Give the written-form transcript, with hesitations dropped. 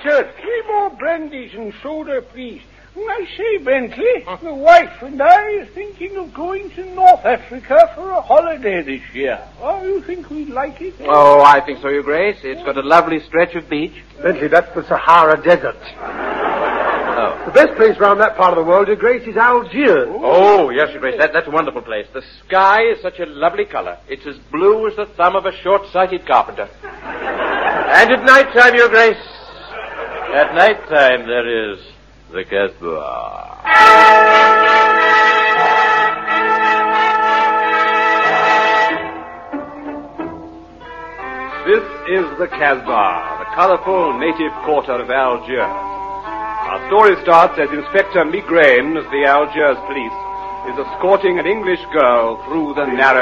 Richard, 3 more brandies and soda, please. I say, Bentley, the wife and I are thinking of going to North Africa for a holiday this year. Oh, you think we'd like it? Oh, I think so, Your Grace. It's got a lovely stretch of beach. Bentley, that's the Sahara Desert. Oh. The best place round that part of the world, Your Grace, is Algiers. Oh, yes, Your Grace. That's a wonderful place. The sky is such a lovely color. It's as blue as the thumb of a short-sighted carpenter. And at night time, Your Grace, at night time there is the Casbah. This is the Casbah, the colorful native quarter of Algiers. Our story starts as Inspector Migraine of the Algiers police is escorting an English girl through the narrow